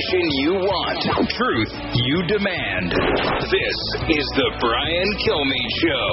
information you want. Truth you demand. This is the Brian Kilmeade Show.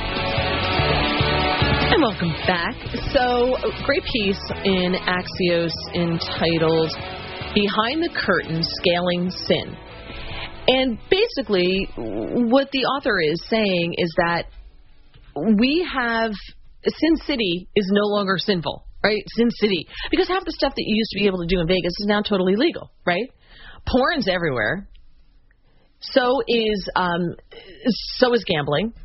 And welcome back. So, great piece in Axios entitled Behind the Curtain, Scaling Sin. And basically, what the author is saying is that we have, Sin City is no longer sinful, right? Sin City. Because half the stuff that you used to be able to do in Vegas is now totally legal, right? Porn's everywhere. So is gambling.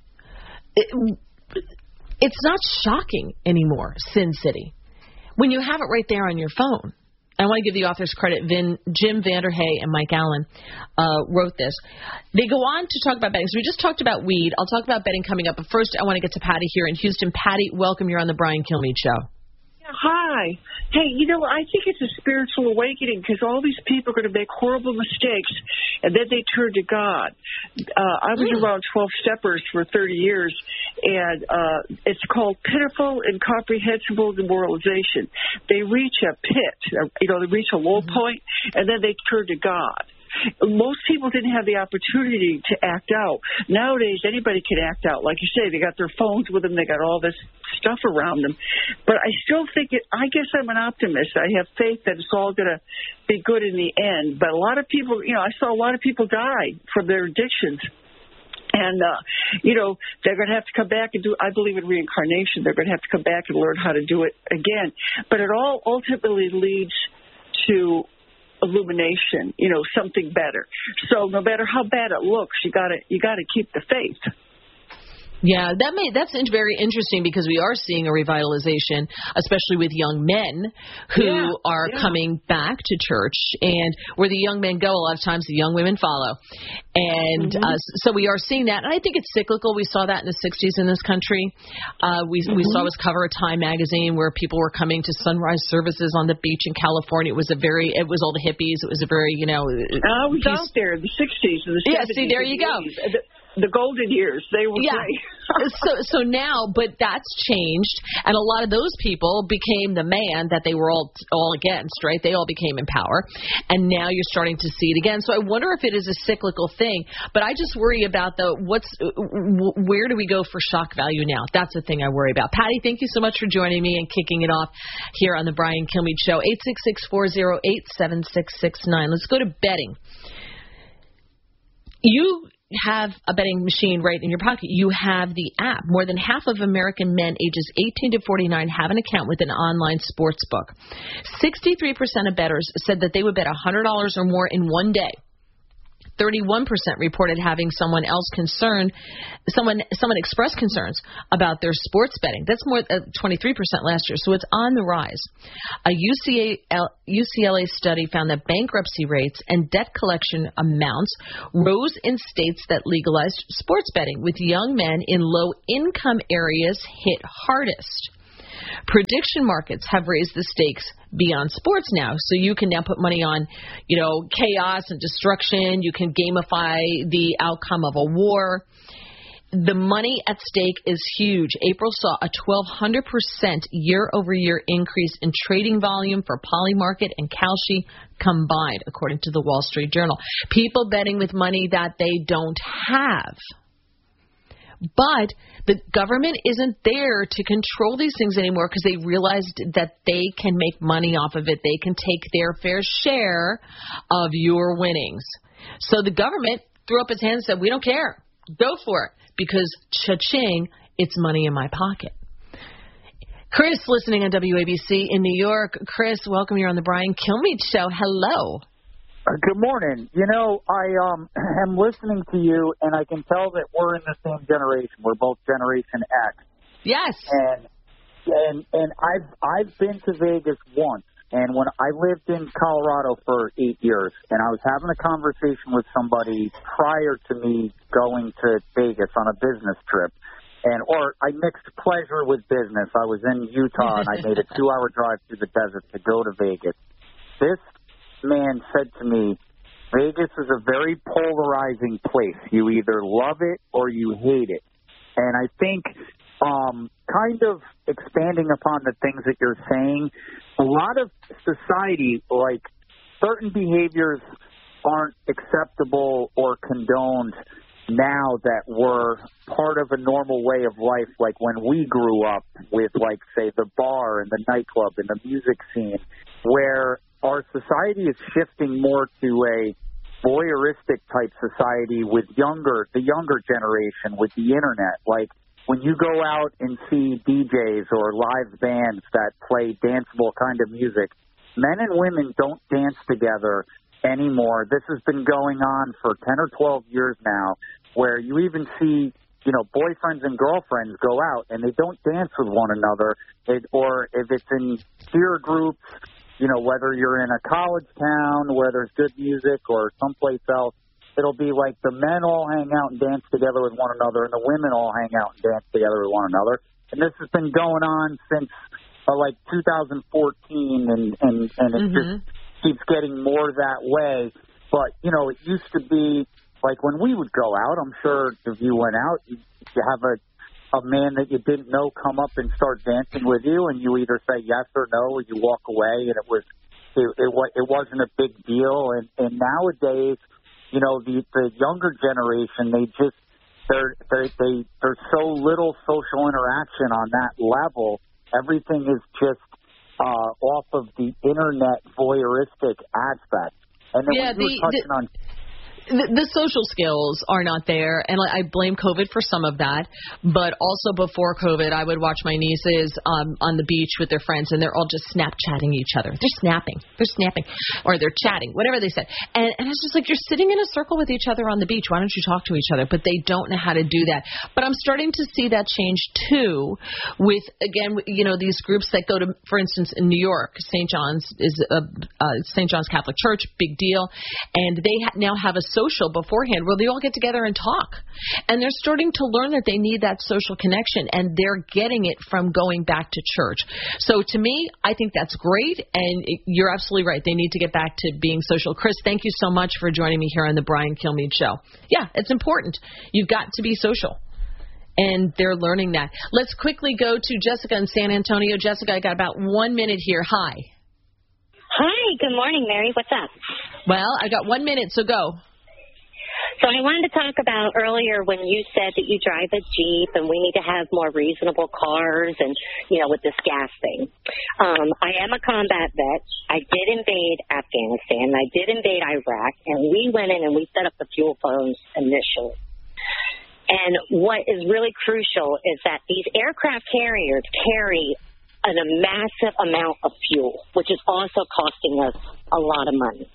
It's not shocking anymore, Sin City, when you have it right there on your phone. I want to give the authors credit. Jim Vanderhey and Mike Allen wrote this. They go on to talk about betting. So we just talked about weed. I'll talk about betting coming up. But first, I want to get to Patty here in Houston. Patty, welcome. You're on the Brian Kilmeade Show. Hi. Hey, I think it's a spiritual awakening because all these people are going to make horrible mistakes, and then they turn to God. I was around 12-steppers for 30 years, and it's called pitiful, incomprehensible demoralization. They reach a pit, they reach a low point, and then they turn to God. Most people didn't have the opportunity to act out. Nowadays, anybody can act out. Like you say, they got their phones with them. They got all this stuff around them. But I still think I guess I'm an optimist. I have faith that it's all going to be good in the end. But a lot of people, I saw a lot of people die from their addictions. And, they're going to have to come back and I believe in reincarnation. They're going to have to come back and learn how to do it again. But it all ultimately leads to illumination, something better. So no matter how bad it looks, you gotta keep the faith. Yeah, that's very interesting because we are seeing a revitalization, especially with young men who are coming back to church. And where the young men go, a lot of times the young women follow. And so we are seeing that. And I think it's cyclical. We saw that in the 60s in this country. We saw us cover a Time magazine where people were coming to sunrise services on the beach in California. It was all the hippies. It was a very, I was out there in the 60s and the 70s. Yeah, see, there you go. The golden years, they were great. so now, but that's changed, and a lot of those people became the man that they were all against, right? They all became in power, and now you're starting to see it again. So I wonder if it is a cyclical thing, but I just worry about where do we go for shock value now? That's the thing I worry about. Patty, thank you so much for joining me and kicking it off here on the Brian Kilmeade Show. 866-408-7669. Let's go to betting. You have a betting machine right in your pocket. You have the app. More than half of American men ages 18 to 49 have an account with an online sports book. 63% of bettors said that they would bet $100 or more in one day. 31% reported having someone express concerns about their sports betting. That's more 23% last year, so it's on the rise. A UCLA study found that bankruptcy rates and debt collection amounts rose in states that legalized sports betting, with young men in low-income areas hit hardest. Prediction markets have raised the stakes beyond sports now. So you can now put money on, chaos and destruction. You can gamify the outcome of a war. The money at stake is huge. April saw a 1,200% year-over-year increase in trading volume for Polymarket and Kalshi combined, according to the Wall Street Journal. People betting with money that they don't have. But the government isn't there to control these things anymore because they realized that they can make money off of it. They can take their fair share of your winnings. So the government threw up its hands and said, we don't care. Go for it. Because cha-ching, it's money in my pocket. Chris, listening on WABC in New York. Chris, welcome. You're on the Brian Kilmeade Show. Hello. Good morning. I am listening to you, and I can tell that we're in the same generation. We're both Generation X. Yes. And I've been to Vegas once, and when I lived in Colorado for 8 years, and I was having a conversation with somebody prior to me going to Vegas on a business trip, or I mixed pleasure with business. I was in Utah, and I made a 2-hour drive through the desert to go to Vegas. This man said to me, Vegas is a very polarizing place. You either love it or you hate it. And I think kind of expanding upon the things that you're saying, a lot of society, like certain behaviors aren't acceptable or condoned now that were part of a normal way of life, like when we grew up with, like, say, the bar and the nightclub and the music scene, where our society is shifting more to a voyeuristic type society with the younger generation with the internet. Like, when you go out and see DJs or live bands that play danceable kind of music, men and women don't dance together anymore. This has been going on for 10 or 12 years now, where you even see, you know, boyfriends and girlfriends go out and they don't dance with one another. Or if it's in peer groups, you know, whether you're in a college town where there's good music or someplace else, it'll be like the men all hang out and dance together with one another and the women all hang out and dance together with one another. And this has been going on since like 2014, and it just keeps getting more that way. But, you know, it used to be like when we would go out, I'm sure if you went out, you have a man that you didn't know come up and start dancing with you, and you either say yes or no, or you walk away, and it wasn't a big deal. And nowadays, you know, the younger generation, there's so little social interaction on that level. Everything is just off of the internet voyeuristic aspect. And then when you were touching on the social skills are not there, and I blame COVID for some of that. But also before COVID, I would watch my nieces on the beach with their friends, and they're all just Snapchatting each other. They're snapping, or they're chatting, whatever they said. And it's just like, you're sitting in a circle with each other on the beach. Why don't you talk to each other? But they don't know how to do that. But I'm starting to see that change too, with, again, you know, these groups that go to, for instance, in New York, St. John's is St. John's Catholic Church, big deal, and they now have a social beforehand where they all get together and talk, and they're starting to learn that they need that social connection, and they're getting it from going back to church. So to me, I think that's great, and you're absolutely right. They need to get back to being social. Chris, thank you so much for joining me here on the Brian Kilmeade Show. Yeah, it's important. You've got to be social, and they're learning that. Let's quickly go to Jessica in San Antonio. Jessica, I got about 1 minute here. Hi. Hi, good morning, Mary. What's up? Well, I got 1 minute, so go. So I wanted to talk about earlier when you said that you drive a Jeep and we need to have more reasonable cars and, you know, with this gas thing. I am a combat vet. I did invade Afghanistan. I did invade Iraq, and we went in and we set up the fuel phones initially. And what is really crucial is that these aircraft carriers carry a massive amount of fuel, which is also costing us a lot of money.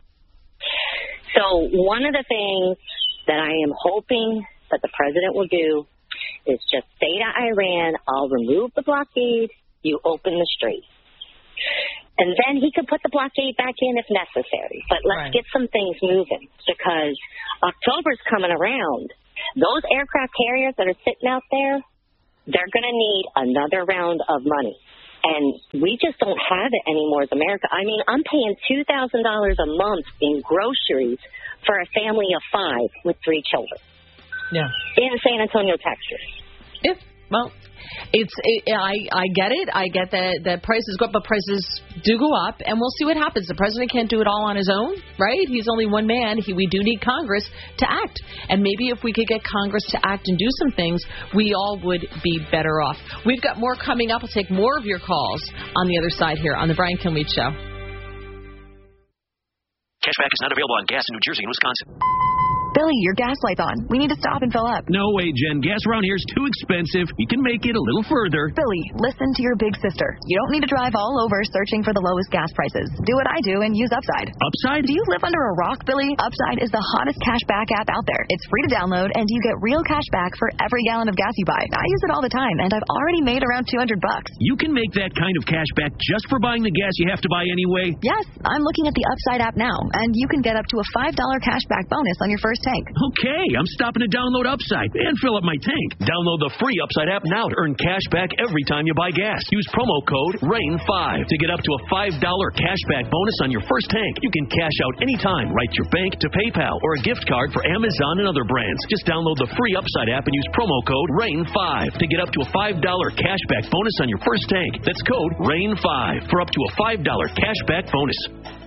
So one of the things that I am hoping that the president will do is just say to Iran, I'll remove the blockade, you open the strait. And then he could put the blockade back in if necessary. But let's get some things moving, because October's coming around. Those aircraft carriers that are sitting out there, they're going to need another round of money. And we just don't have it anymore as America. I mean, I'm paying $2,000 a month in groceries for a family of 5 with 3 children. Yeah. In San Antonio, Texas. If, well, I get it. I get that prices go up, but prices do go up, and we'll see what happens. The president can't do it all on his own, right? He's only one man. We do need Congress to act. And maybe if we could get Congress to act and do some things, we all would be better off. We've got more coming up. We'll take more of your calls on the other side here on the Brian Kilmeade Show. Cashback is not available on gas in New Jersey and Wisconsin. Billy, your gas light's on. We need to stop and fill up. No way, Jen. Gas around here is too expensive. We can make it a little further. Billy, listen to your big sister. You don't need to drive all over searching for the lowest gas prices. Do what I do and use Upside. Upside? Do you live under a rock, Billy? Upside is the hottest cashback app out there. It's free to download, and you get real cash back for every gallon of gas you buy. I use it all the time, and I've already made around $200. You can make that kind of cash back just for buying the gas you have to buy anyway? Yes, I'm looking at the Upside app now, and you can get up to a $5 cashback bonus on your first tank. Okay. I'm stopping to download Upside and fill up my tank. Download the free Upside app now to earn cash back every time you buy gas. Use promo code RAIN5 to get up to a $5 cash back bonus on your first tank. You can cash out anytime, right to your bank, to PayPal, or a gift card for Amazon and other brands. Just download the free Upside app and use promo code RAIN5 to get up to a $5 cash back bonus on your first tank. That's code RAIN5 for up to a $5 cash back bonus.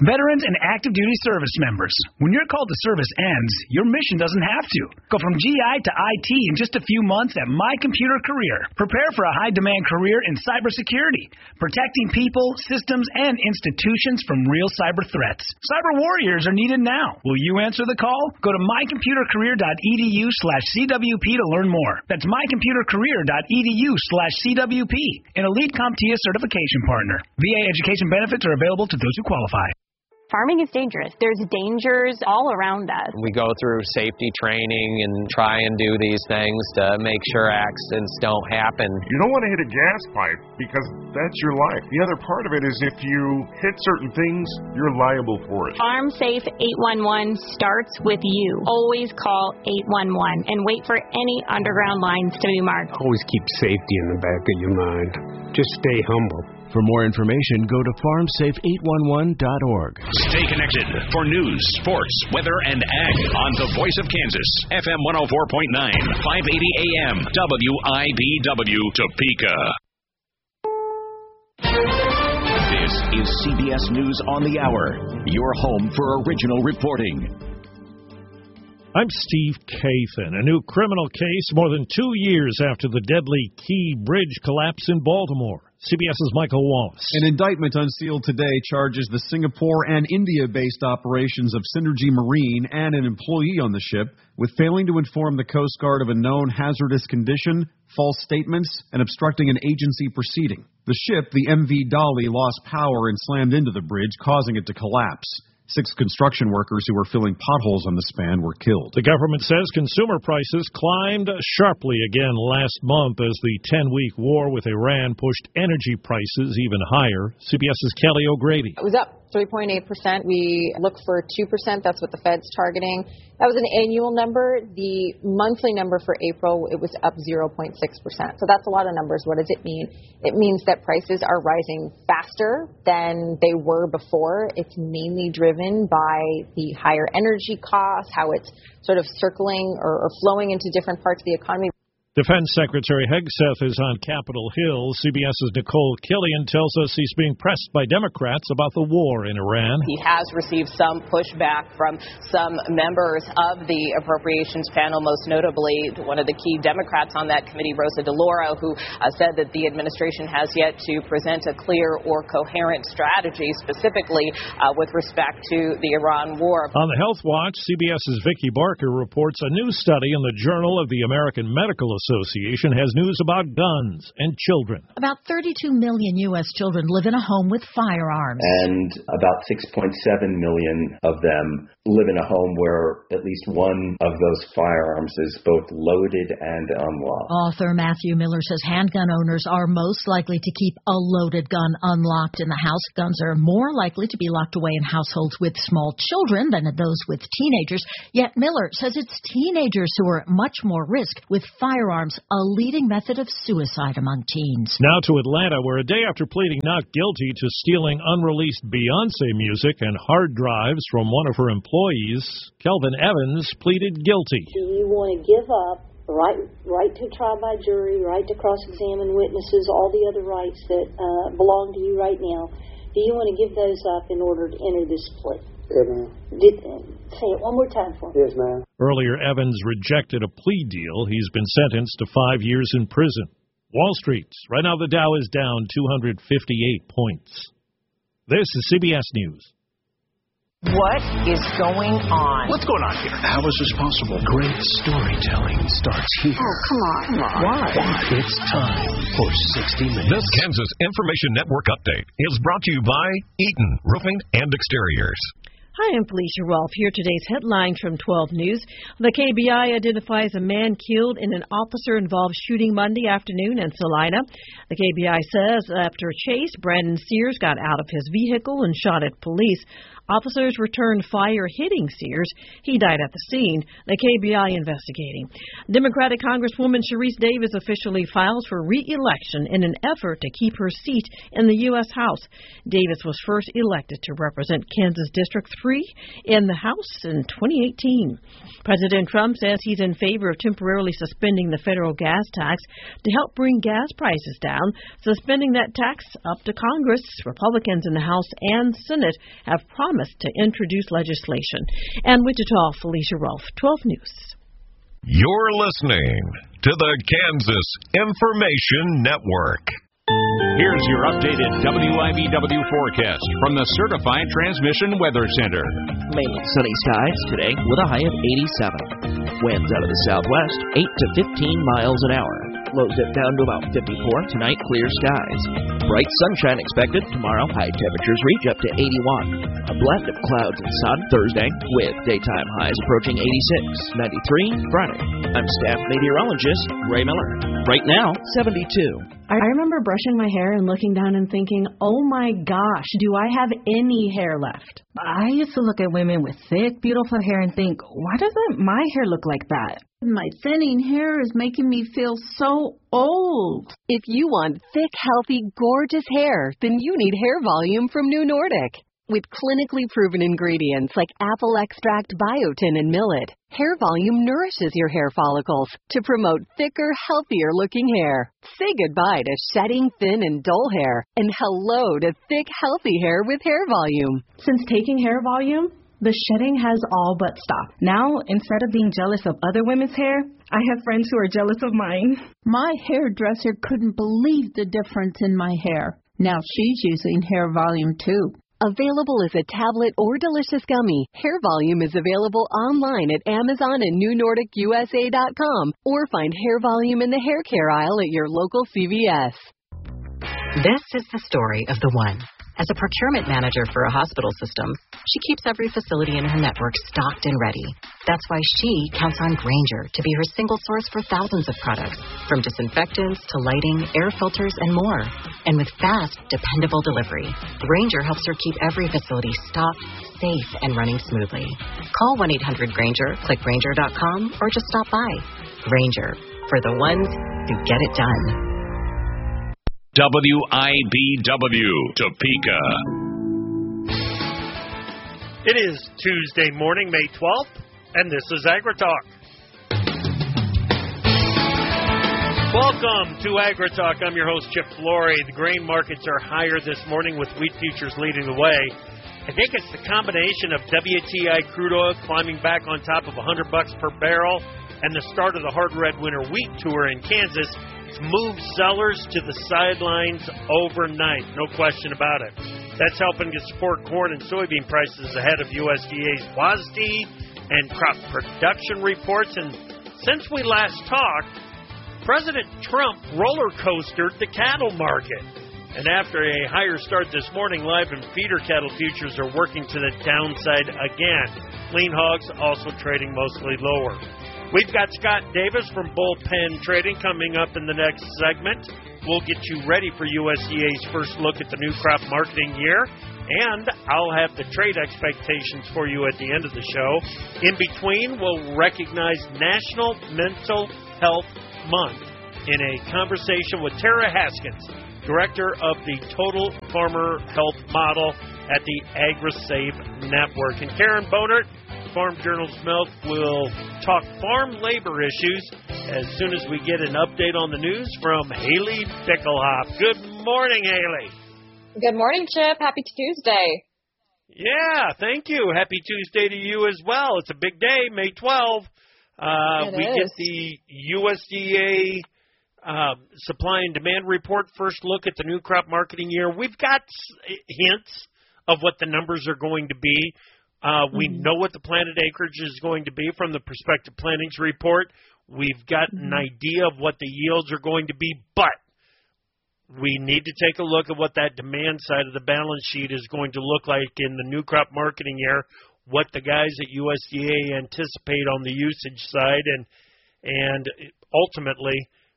Veterans and active duty service members, when your call to service ends, your mission doesn't have to. Go from GI to IT in just a few months at My Computer Career. Prepare for a high-demand career in cybersecurity, protecting people, systems, and institutions from real cyber threats. Cyber warriors are needed now. Will you answer the call? Go to mycomputercareer.edu/CWP to learn more. That's mycomputercareer.edu/CWP, an elite CompTIA certification partner. VA education benefits are available to those who qualify. Farming is dangerous. There's dangers all around us. We go through safety training and try and do these things to make sure accidents don't happen. You don't want to hit a gas pipe because that's your life. The other part of it is if you hit certain things, you're liable for it. Farm Safe 811 starts with you. Always call 811 and wait for any underground lines to be marked. Always keep safety in the back of your mind. Just stay humble. For more information, go to farmsafe811.org. Stay connected for news, sports, weather, and ag on the Voice of Kansas, FM 104.9, 580 AM, WIBW, Topeka. This is CBS News on the Hour, your home for original reporting. I'm Steve Kathan. A new criminal case more than 2 years after the deadly Key Bridge collapse in Baltimore. CBS's Michael Wallace. An indictment unsealed today charges the Singapore and India-based operations of Synergy Marine and an employee on the ship with failing to inform the Coast Guard of a known hazardous condition, false statements, and obstructing an agency proceeding. The ship, the MV Dolly, lost power and slammed into the bridge, causing it to collapse. 6 construction workers who were filling potholes on the span were killed. The government says consumer prices climbed sharply again last month as the 10-week war with Iran pushed energy prices even higher. CBS's Kelly O'Grady. It was up 3.8%. We look for 2%. That's what the Fed's targeting. That was an annual number. The monthly number for April, it was up 0.6%. So that's a lot of numbers. What does it mean? It means that prices are rising faster than they were before. It's mainly driven by the higher energy costs, how it's sort of circling or flowing into different parts of the economy. Defense Secretary Hegseth is on Capitol Hill. CBS's Nicole Killian tells us he's being pressed by Democrats about the war in Iran. He has received some pushback from some members of the appropriations panel, most notably one of the key Democrats on that committee, Rosa DeLauro, who said that the administration has yet to present a clear or coherent strategy, specifically with respect to the Iran war. On the Health Watch, CBS's Vicki Barker reports a new study in the Journal of the American Medical Association has news about guns and children. About 32 million U.S. children live in a home with firearms. And about 6.7 million of them live in a home where at least one of those firearms is both loaded and unlocked. Author Matthew Miller says handgun owners are most likely to keep a loaded gun unlocked in the house. Guns are more likely to be locked away in households with small children than those with teenagers. Yet Miller says it's teenagers who are at much more risk, with firearms a leading method of suicide among teens. Now to Atlanta, where a day after pleading not guilty to stealing unreleased Beyonce music and hard drives from one of her employees, Kelvin Evans pleaded guilty. Do you want to give up right to trial by jury, right to cross-examine witnesses, all the other rights that belong to you right now? Do you want to give those up in order to enter this plea? Yes, ma'am. Say it one more time for me. Yes, ma'am. Earlier, Evans rejected a plea deal. He's been sentenced to 5 years in prison. Wall Street. Right now, the Dow is down 258 points. This is CBS News. What is going on? What's going on here? How is this possible? Great storytelling starts here. Oh, come on. Why? It's time for 60 Minutes. This Kansas Information Network update is brought to you by Eaton Roofing and Exteriors. Hi, I'm Felicia Rolfe. Here today's headlines from 12 News. The KBI identifies a man killed in an officer-involved shooting Monday afternoon in Salina. The KBI says after a chase, Brandon Sears got out of his vehicle and shot at police. Officers returned fire hitting Sears. He died at the scene. The KBI investigating. Democratic Congresswoman Sharice Davids officially files for re-election in an effort to keep her seat in the U.S. House. Davids was first elected to represent Kansas District 3 in the House in 2018. President Trump says he's in favor of temporarily suspending the federal gas tax to help bring gas prices down. Suspending that tax up to Congress. Republicans in the House and Senate have promised to introduce legislation. And Wichita, Felicia Rolfe, 12 News. You're listening to the Kansas Information Network. Here's your updated WIBW forecast from the Certified Transmission Weather Center. Mainly sunny skies today with a high of 87. Winds out of the southwest, 8 to 15 miles an hour. Lows dip down to about 54. Tonight, clear skies. Bright sunshine expected. Tomorrow, high temperatures reach up to 81. A blend of clouds and sun Thursday with daytime highs approaching 86. 93 Friday. I'm staff meteorologist Ray Miller. Right now, 72. I remember brushing my hair and looking down and thinking, oh my gosh, do I have any hair left? I used to look at women with thick, beautiful hair and think, why doesn't my hair look like that? My thinning hair is making me feel so old. If you want thick, healthy, gorgeous hair, then you need Hair Volume from New Nordic. With clinically proven ingredients like apple extract, biotin, and millet, Hair Volume nourishes your hair follicles to promote thicker, healthier-looking hair. Say goodbye to shedding, thin, and dull hair, and hello to thick, healthy hair with Hair Volume. Since taking Hair Volume, the shedding has all but stopped. Now, instead of being jealous of other women's hair, I have friends who are jealous of mine. My hairdresser couldn't believe the difference in my hair. Now she's using Hair Volume too. Available as a tablet or delicious gummy, Hair Volume is available online at Amazon and NewNordicUSA.com, or find Hair Volume in the hair care aisle at your local CVS. This is the story of the one. As a procurement manager for a hospital system, she keeps every facility in her network stocked and ready. That's why she counts on Grainger to be her single source for thousands of products, from disinfectants to lighting, air filters, and more. And with fast, dependable delivery, Grainger helps her keep every facility stocked, safe, and running smoothly. Call 1-800-GRAINGER, click Grainger.com, or just stop by. Grainger, for the ones who get it done. WIBW, Topeka. It is Tuesday morning, May 12th, and this is AgriTalk. Welcome to AgriTalk. I'm your host, Chip Flory. The grain markets are higher this morning with wheat futures leading the way. I think it's the combination of WTI crude oil climbing back on top of $100 per barrel and the start of the hard red winter wheat tour in Kansas. Move sellers to the sidelines overnight, no question about it. That's helping to support corn and soybean prices ahead of USDA's WASDE and crop production reports. And since we last talked, President Trump roller coastered the cattle market. And after a higher start this morning, live and feeder cattle futures are working to the downside again. Lean hogs also trading mostly lower. We've got Scott Davis from Bullpen Trading coming up in the next segment. We'll get you ready for USDA's first look at the new crop marketing year, and I'll have the trade expectations for you at the end of the show. In between, we'll recognize National Mental Health Month in a conversation with Tara Haskins, Director of the Total Farmer Health Model at the AgriSave Network. And Karen Bonert, Farm Journal's Milk, will talk farm labor issues as soon as we get an update on the news from Haley Bickelhoff. Good morning, Haley. Good morning, Chip. Happy Tuesday. Yeah, thank you. Happy Tuesday to you as well. It's a big day, May 12th. We get the USDA supply and demand report, first look at the new crop marketing year. We've got hints of what the numbers are going to be. We know what the planted acreage is going to be from the prospective plantings report. We've got an idea of what the yields are going to be, but we need to take a look at what that demand side of the balance sheet is going to look like in the new crop marketing year, what the guys at USDA anticipate on the usage side, and ultimately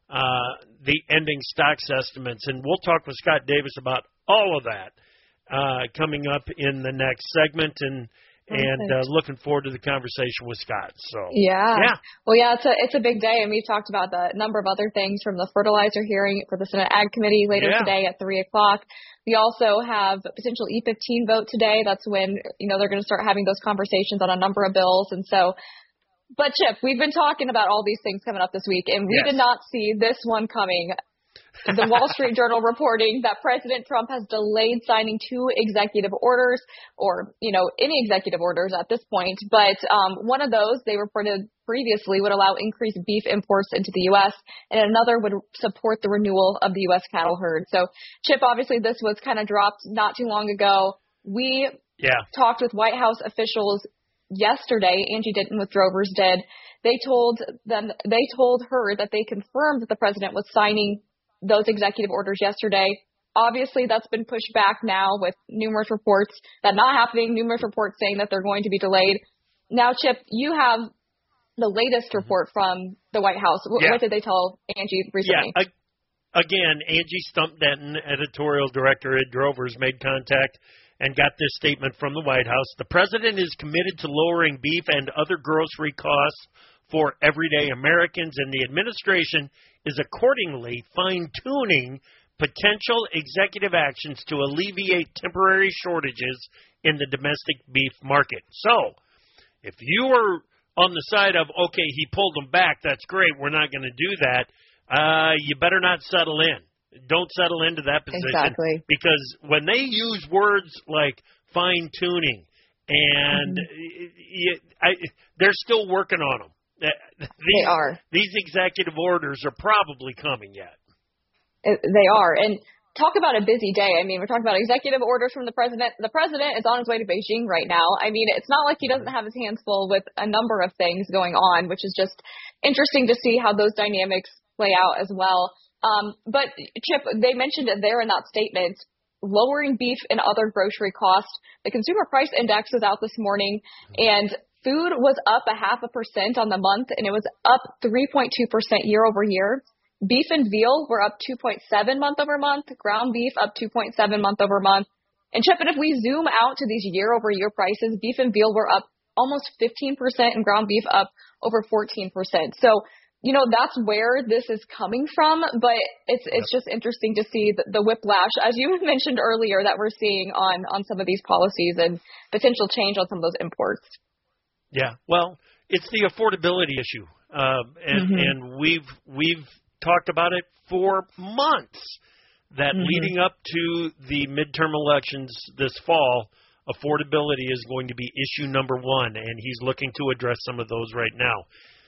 the ending stocks estimates. And we'll talk with Scott Davis about all of that coming up in the next segment. and looking forward to the conversation with Scott. So yeah. Well, yeah, it's a big day, and we've talked about the number of other things from the fertilizer hearing for the Senate Ag Committee later today at 3:00. We also have a potential E15 vote today. That's when they're going to start having those conversations on a number of bills, and so. But Chip, we've been talking about all these things coming up this week, and we did not see this one coming. The Wall Street Journal reporting that President Trump has delayed signing 2 executive orders, or, any executive orders at this point. But one of those, they reported previously, would allow increased beef imports into the U.S., and another would support the renewal of the U.S. cattle herd. So, Chip, obviously this was kind of dropped not too long ago. We talked with White House officials yesterday. Angie Denton with Drovers did. They told her that they confirmed that the president was signing those executive orders yesterday. Obviously, that's been pushed back now with numerous reports that not happening, numerous reports saying that they're going to be delayed. Now, Chip, you have the latest report from the White House. What did they tell Angie recently? Yeah, again, Angie Stump Denton, editorial director at Drovers, made contact and got this statement from the White House. The president is committed to lowering beef and other grocery costs for everyday Americans, and the administration is accordingly fine-tuning potential executive actions to alleviate temporary shortages in the domestic beef market. So, if you were on the side of, okay, he pulled them back, that's great, we're not going to do that, you better not settle in. Don't settle into that position. Exactly. Because when they use words like fine-tuning, and they're still working on them. They are. These executive orders are probably coming yet. They are. And talk about a busy day. I mean, we're talking about executive orders from the president. The president is on his way to Beijing right now. I mean, it's not like he doesn't have his hands full with a number of things going on, which is just interesting to see how those dynamics play out as well. But, Chip, they mentioned it there in that statement, lowering beef and other grocery costs. The Consumer Price Index was out this morning, and food was up 0.5% on the month, and it was up 3.2% year over year. Beef and veal were up 2.7 month over month. Ground beef up 2.7 month over month. And Chip, and if we zoom out to these year over year prices, beef and veal were up almost 15%, and ground beef up over 14%. So, that's where this is coming from, but it's just interesting to see the whiplash, as you mentioned earlier, that we're seeing on some of these policies and potential change on some of those imports. Yeah, well, it's the affordability issue, and we've talked about it for months, that leading up to the midterm elections this fall, affordability is going to be issue number one, and he's looking to address some of those right now.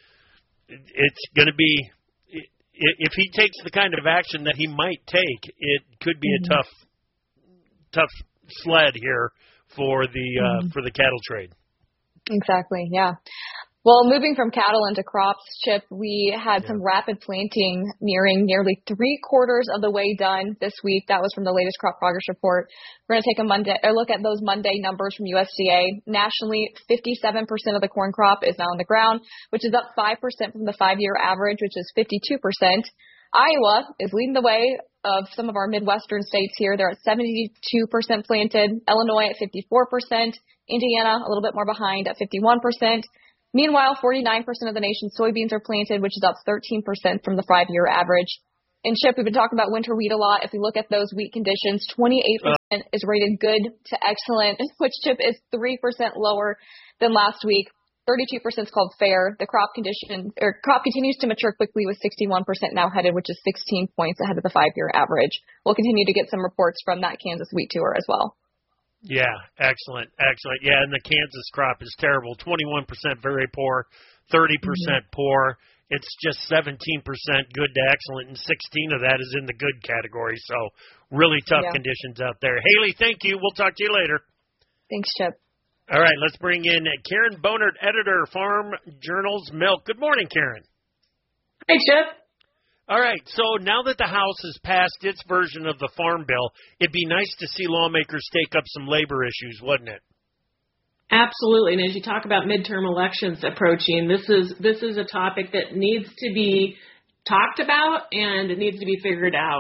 It's going to be, if he takes the kind of action that he might take, it could be a tough sled here for the cattle trade. Exactly, yeah. Well, moving from cattle into crops, Chip, we had some rapid planting nearing nearly 3/4 of the way done this week. That was from the latest crop progress report. We're going to take a look at those Monday numbers from USDA. Nationally, 57% of the corn crop is now in the ground, which is up 5% from the 5-year average, which is 52%. Iowa is leading the way of some of our Midwestern states here. They're at 72% planted. Illinois at 54%. Indiana a little bit more behind at 51%. Meanwhile, 49% of the nation's soybeans are planted, which is up 13% from the 5-year average. And Chip, we've been talking about winter wheat a lot. If we look at those wheat conditions, 28% is rated good to excellent, which, Chip, is 3% lower than last week. 32% is called fair. The crop continues to mature quickly, with 61% now headed, which is 16 points ahead of the 5-year average. We'll continue to get some reports from that Kansas wheat tour as well. Yeah, excellent. Yeah, and the Kansas crop is terrible. 21% very poor, 30% poor. It's just 17% good to excellent, and 16 of that is in the good category. So really tough conditions out there. Haley, thank you. We'll talk to you later. Thanks, Chip. All right, let's bring in Karen Bonert, editor, Farm Journal's Milk. Good morning, Karen. Hey, Chip. All right, so now that the House has passed its version of the Farm Bill, it'd be nice to see lawmakers take up some labor issues, wouldn't it? Absolutely, and as you talk about midterm elections approaching, this is a topic that needs to be talked about and it needs to be figured out.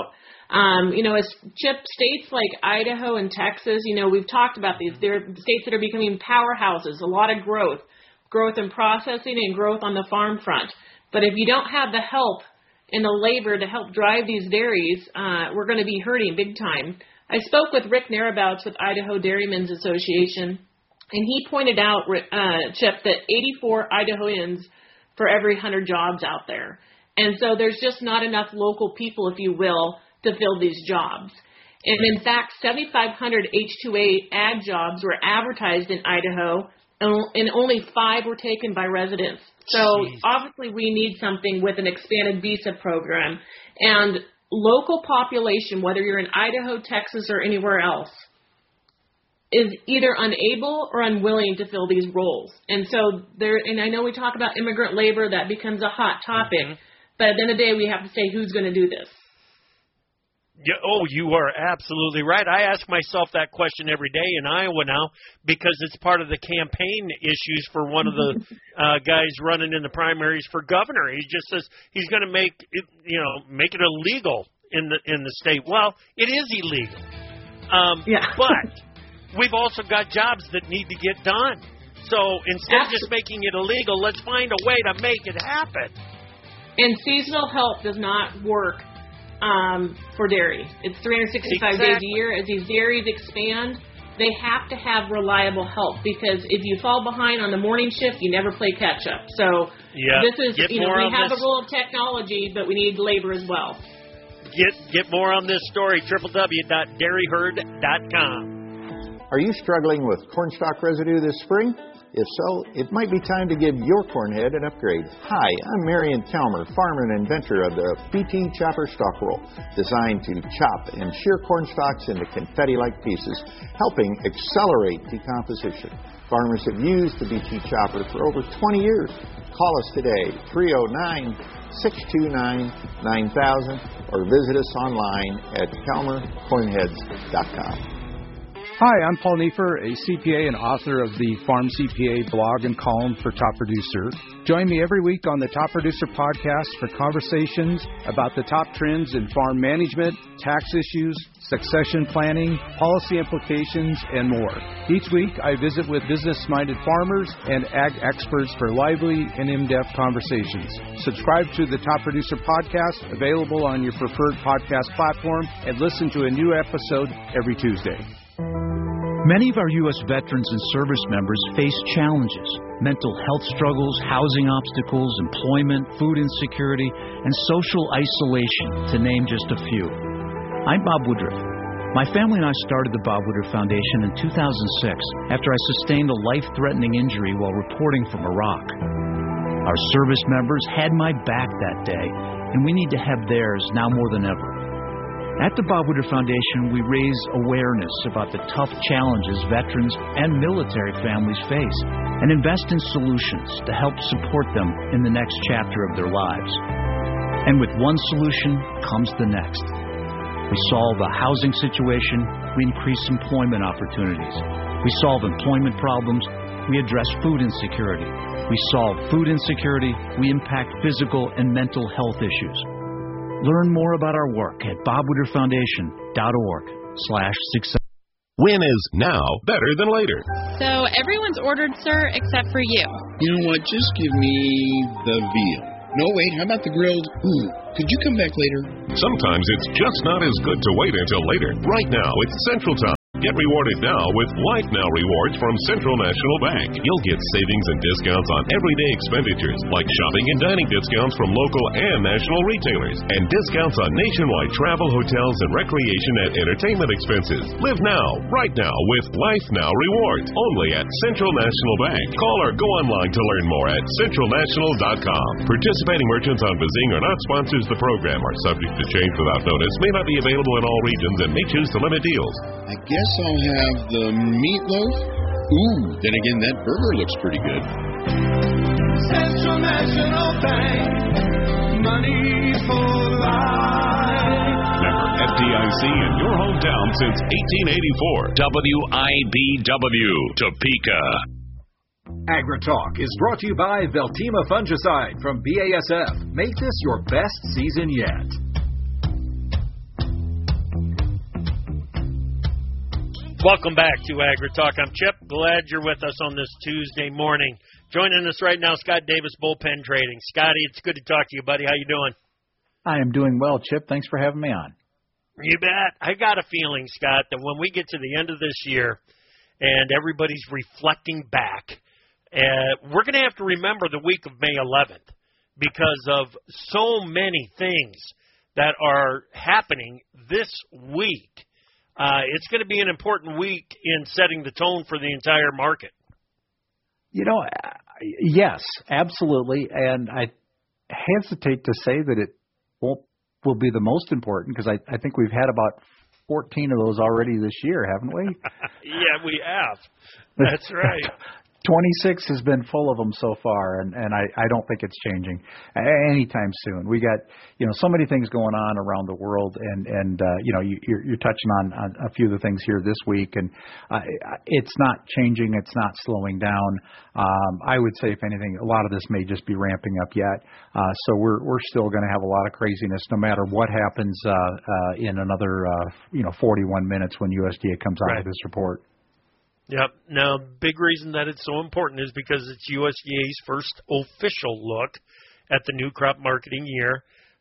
As Chip, states like Idaho and Texas, we've talked about these. They're states that are becoming powerhouses, a lot of growth in processing and growth on the farm front. But if you don't have the help and the labor to help drive these dairies, we're going to be hurting big time. I spoke with Rick Narabouts with Idaho Dairymen's Association, and he pointed out, Chip, that 84 Idahoans for every 100 jobs out there. And so there's just not enough local people, if you will, to fill these jobs. And in fact, 7,500 H-2A ag jobs were advertised in Idaho, and only 5 were taken by residents. So obviously we need something with an expanded visa program. And local population, whether you're in Idaho, Texas, or anywhere else, is either unable or unwilling to fill these roles. And so and I know we talk about immigrant labor, that becomes a hot topic, but at the end of the day, we have to say who's going to do this. Yeah, you are absolutely right. I ask myself that question every day in Iowa now because it's part of the campaign issues for one of the guys running in the primaries for governor. He just says he's going to make it illegal in the state. Well, it is illegal. But we've also got jobs that need to get done. So instead of just making it illegal, let's find a way to make it happen. And seasonal help does not work for dairy. It's 365 days a year. As these dairies expand, they have to have reliable help because if you fall behind on the morning shift, you never play catch up. So this is, we have a role of technology, but we need labor as well. Get more on this story, www.dairyherd.com. Are you struggling with cornstalk residue this spring? If so, it might be time to give your corn head an upgrade. Hi, I'm Marion Kalmer, farmer and inventor of the BT Chopper Stalk Roll, designed to chop and shear corn stalks into confetti-like pieces, helping accelerate decomposition. Farmers have used the BT Chopper for over 20 years. Call us today, 309-629-9000, or visit us online at KalmerCornheads.com. Hi, I'm Paul Neefer, a CPA and author of the Farm CPA blog and column for Top Producer. Join me every week on the Top Producer podcast for conversations about the top trends in farm management, tax issues, succession planning, policy implications, and more. Each week, I visit with business-minded farmers and ag experts for lively and in-depth conversations. Subscribe to the Top Producer podcast, available on your preferred podcast platform, and listen to a new episode every Tuesday. Many of our U.S. veterans and service members face challenges: mental health struggles, housing obstacles, employment, food insecurity, and social isolation, to name just a few. I'm Bob Woodruff. My family and I started the Bob Woodruff Foundation in 2006 after I sustained a life-threatening injury while reporting from Iraq. Our service members had my back that day, and we need to have theirs now more than ever. At the Bob Woodruff Foundation, we raise awareness about the tough challenges veterans and military families face and invest in solutions to help support them in the next chapter of their lives. And with one solution comes the next. We solve a housing situation, we increase employment opportunities. We solve employment problems, we address food insecurity. We solve food insecurity, we impact physical and mental health issues. Learn more about our work at bobwoodrufffoundation.org/success. Win is now better than later. So everyone's ordered, sir, except for you. You know what? Just give me the veal. No, wait, how about the grilled? Ooh, could you come back later? Sometimes it's just not as good to wait until later. Right now, it's Central Time. Get rewarded now with Life Now rewards from Central National Bank. You'll get savings and discounts on everyday expenditures, like shopping and dining discounts from local and national retailers, and discounts on nationwide travel, hotels, and recreation and entertainment expenses. Live now, right now, with Life Now rewards, only at Central National Bank. Call or go online to learn more at centralnational.com. Participating merchants on Bazing are not sponsors of the program, are subject to change without notice, may not be available in all regions, and may choose to limit deals. I guess I'll have the meatloaf. Ooh, then again, that burger looks pretty good. Central National Bank, money for life. Member FDIC in your hometown since 1884. WIBW, Topeka. AgriTalk is brought to you by Veltima Fungicide from BASF. Make this your best season yet. Welcome back to AgriTalk. I'm Chip. Glad you're with us on this Tuesday morning. Joining us right now, Scott Davis, Bullpen Trading. Scotty, it's good to talk to you, buddy. How you doing? I am doing well, Chip. Thanks for having me on. You bet. I got a feeling, Scott, that when we get to the end of this year and everybody's reflecting back, we're going to have to remember the week of May 11th because of so many things that are happening this week. It's going to be an important week in setting the tone for the entire market. Yes, absolutely. And I hesitate to say that it will be the most important because I think we've had about 14 of those already this year, haven't we? Yeah, we have. That's right. 26 has been full of them so far, and I don't think it's changing anytime soon. We got so many things going on around the world, and you're touching on a few of the things here this week, and it's not changing, it's not slowing down. I would say, if anything, a lot of this may just be ramping up yet. So we're still going to have a lot of craziness, no matter what happens in another 41 minutes when USDA comes out with this report. Yep. Now, big reason that it's so important is because it's USDA's first official look at the new crop marketing year.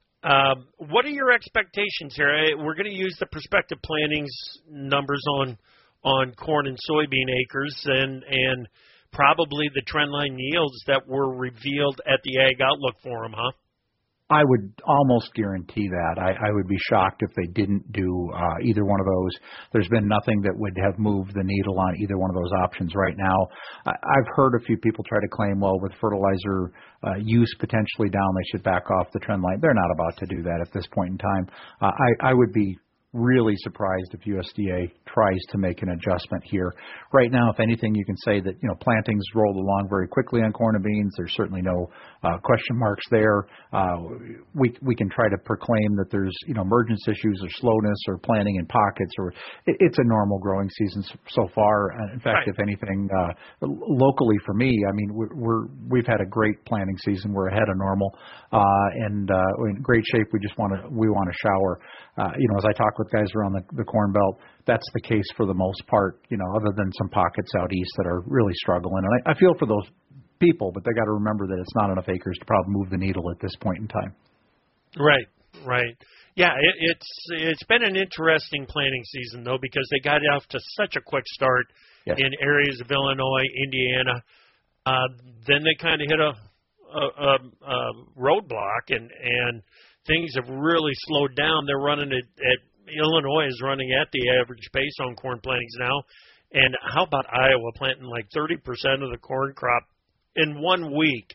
What are your expectations here? We're going to use the prospective plantings numbers on corn and soybean acres and probably the trendline yields that were revealed at the Ag Outlook Forum, huh? I would almost guarantee that. I would be shocked if they didn't do either one of those. There's been nothing that would have moved the needle on either one of those options right now. I've heard a few people try to claim, well, with fertilizer use potentially down, they should back off the trend line. They're not about to do that at this point in time. I would be really surprised if USDA tries to make an adjustment here. Right now, if anything, you can say that plantings rolled along very quickly on corn and beans. There's certainly no question marks there. We can try to proclaim that there's emergence issues or slowness or planting in pockets, or it's a normal growing season so far. In fact, if anything, locally for me, I mean we've had a great planting season. We're ahead of normal and in great shape. We want to shower. As I talk with guys around the Corn Belt, that's the case for the most part, other than some pockets out east that are really struggling. And I feel for those people, but they got to remember that it's not enough acres to probably move the needle at this point in time. Right. Yeah, it's been an interesting planting season, though, because they got off to such a quick start in areas of Illinois, Indiana. Then they kind of hit a roadblock, and things have really slowed down. They're running at Illinois is running at the average pace on corn plantings now. And how about Iowa planting like 30% of the corn crop in 1 week?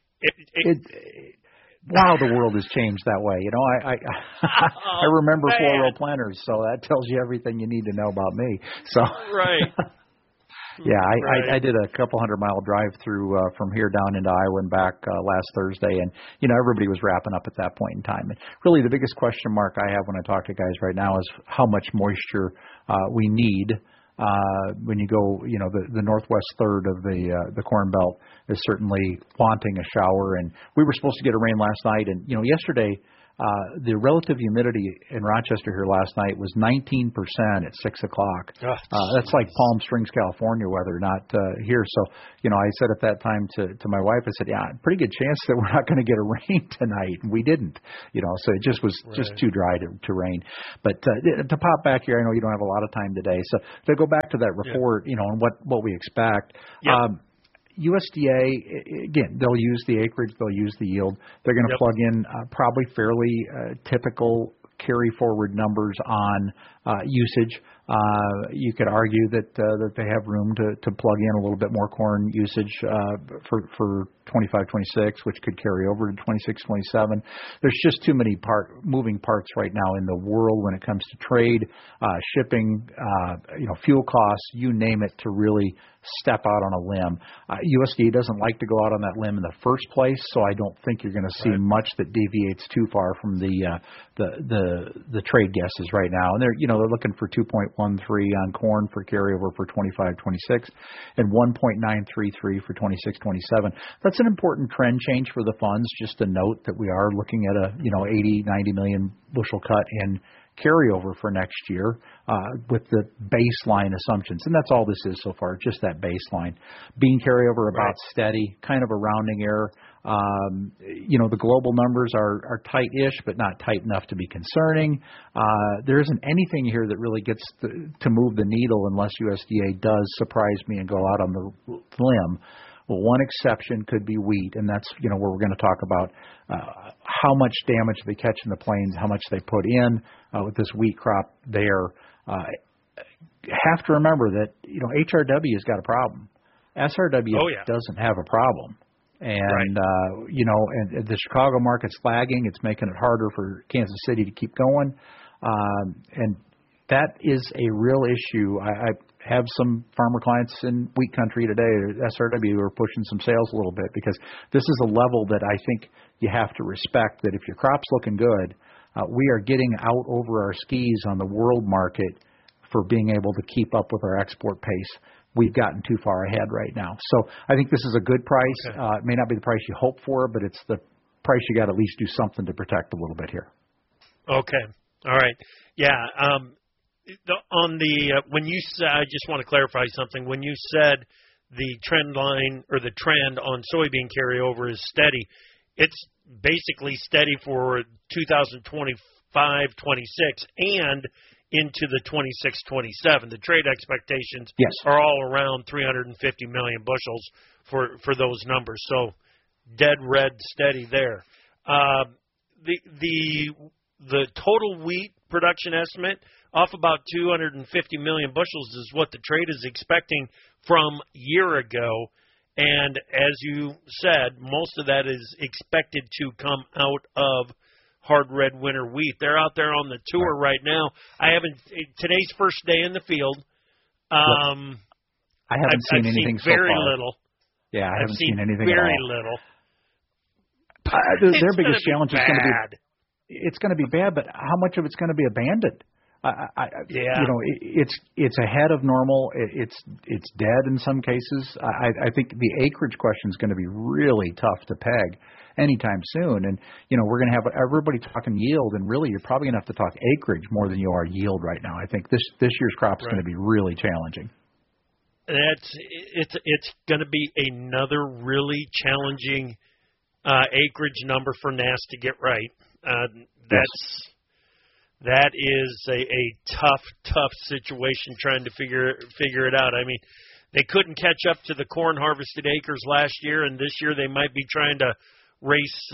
Wow, the world has changed that way. I remember 4-row planters, so that tells you everything you need to know about me. So right. Yeah, I did a couple 100-mile drive through from here down into Iowa and back last Thursday, and everybody was wrapping up at that point in time. And really, the biggest question mark I have when I talk to guys right now is how much moisture we need. When you go, the northwest third of the Corn Belt is certainly wanting a shower, and we were supposed to get a rain last night, and yesterday. The relative humidity in Rochester here last night was 19% at 6 o'clock. That's like Palm Springs, California weather, not here. So, I said at that time to my wife, I said, yeah, pretty good chance that we're not going to get a rain tonight. And we didn't, so it just was just too dry to rain. But to pop back here, I know you don't have a lot of time today. So to go back to that report, and what we expect. USDA, again, they'll use the acreage, they'll use the yield. They're going to plug in probably fairly typical carry-forward numbers on usage. You could argue that they have room to plug in a little bit more corn usage for 25-26, which could carry over to 26-27. There's just too many moving parts right now in the world when it comes to trade, shipping, fuel costs, you name it, to really step out on a limb. USDA doesn't like to go out on that limb in the first place, so I don't think you're going to see much that deviates too far from the trade guesses right now. And they're looking for 2.13 on corn for carryover for 25-26 and 1.933 for 26-27. That's an important trend change for the funds. Just a note that we are looking at a 80-90 million bushel cut carryover for next year with the baseline assumptions. And that's all this is so far, just that baseline. Bean carryover about steady, kind of a rounding error. The global numbers are tight-ish, but not tight enough to be concerning. There isn't anything here that really gets to move the needle unless USDA does surprise me and go out on the limb. Well, one exception could be wheat, and that's where we're going to talk about how much damage they catch in the plains, how much they put in with this wheat crop there. Have to remember that HRW has got a problem. SRW doesn't have a problem. And, and the Chicago market's lagging. It's making it harder for Kansas City to keep going. And that is a real issue. I have some farmer clients in wheat country today, SRW, who are pushing some sales a little bit because this is a level that I think you have to respect, that if your crop's looking good, we are getting out over our skis on the world market for being able to keep up with our export pace. We've gotten too far ahead right now. So I think this is a good price. Okay. It may not be the price you hope for, but it's the price you got to at least do something to protect a little bit here. Okay. All right. Yeah. When you said, I just want to clarify something. When you said the trend line or the trend on soybean carryover is steady, it's basically steady for 2025-26 and into the 26-27. The trade expectations are all around 350 million bushels for those numbers. So dead red steady there. The total wheat production estimate off about 250 million bushels is what the trade is expecting from year ago. And as you said, most of that is expected to come out of hard red winter wheat. They're out there on the tour right now. Today's first day in the field. I haven't seen anything so far. Very little. Yeah, I haven't seen anything very at all. Little. Their biggest challenge is going to be it's going to be bad, but how much of it's going to be abandoned? It's ahead of normal. It's dead in some cases. I think the acreage question is going to be really tough to peg anytime soon. And we're going to have everybody talking yield, and really you're probably going to have to talk acreage more than you are yield right now. I think this year's crop is going to be really challenging. It's going to be another really challenging acreage number for NASS to get right. That is a tough situation trying to figure it out. I mean, they couldn't catch up to the corn harvested acres last year, and this year they might be trying to race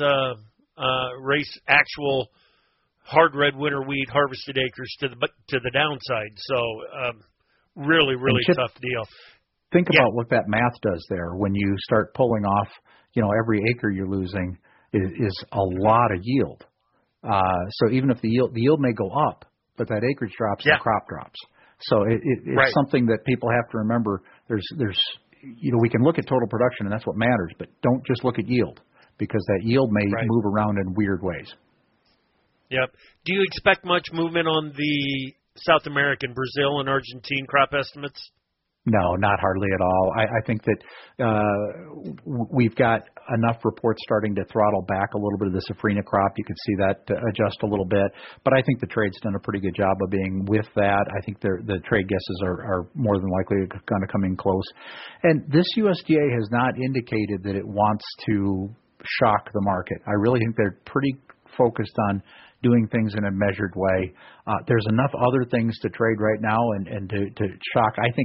actual hard red winter wheat harvested acres to the downside. So really Chip, tough deal. Think about what that math does there when you start pulling off. Every acre you're losing is a lot of yield. So even if the yield may go up, but that acreage drops, the crop drops. So it's something that people have to remember. There's we can look at total production, and that's what matters, but don't just look at yield, because that yield may move around in weird ways. Yep. Do you expect much movement on the South American, Brazil, and Argentine crop estimates? No, not hardly at all. I think that we've got enough reports starting to throttle back a little bit of the safrinha crop. You could see that adjust a little bit. But I think the trade's done a pretty good job of being with that. I think the trade guesses are more than likely going to come in close. And this USDA has not indicated that it wants to shock the market. I really think they're pretty focused on doing things in a measured way. There's enough other things to trade right now and to shock. I think